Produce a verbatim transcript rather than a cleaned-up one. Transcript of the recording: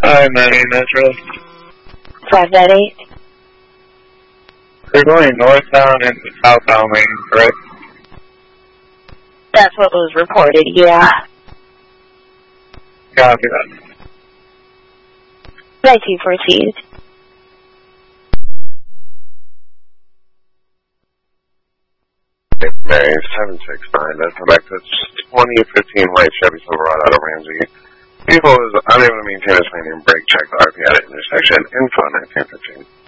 Hi, Maddie, Metro. five nine eight. They're going northbound into southbound lane, correct? That's what was reported, yeah. Copy that. nineteen proceed. Mary, seven six nine, then come back to twenty fifteen white Chevy Silverado out of Ramsey. Vehicle is unable to maintain its lane and brake check the R P at intersection. Info nineteen fifteen.